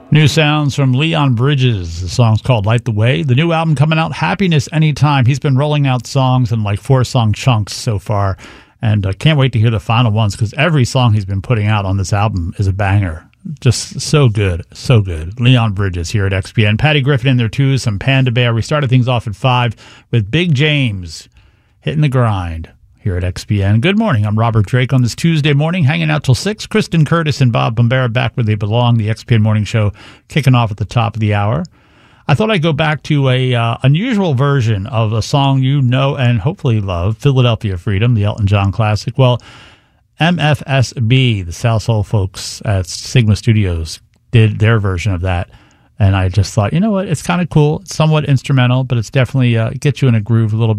New sounds from Leon Bridges. The song's called Light the Way. The new album coming out, Happiness Anytime. He's been rolling out songs in like 4-song chunks so far, and can't wait to hear the final ones because every song he's been putting out on this album is a banger. Just so good, so good. Leon Bridges here at XPN. Patty Griffin in there too, some Panda Bear. We started things off at 5 with Big James hitting the grind here at XPN. Good morning. I'm Robert Drake on this Tuesday morning, hanging out till 6. Kristen Curtis and Bob Bombera back where they belong. The XPN Morning Show kicking off at the top of the hour. I thought I'd go back to a unusual version of a song you know and hopefully love, Philadelphia Freedom, the Elton John classic. Well, MFSB, the South Soul folks at Sigma Studios, did their version of that. And I just thought, you know what, it's kind of cool. It's somewhat instrumental, but it's definitely gets you in a groove a little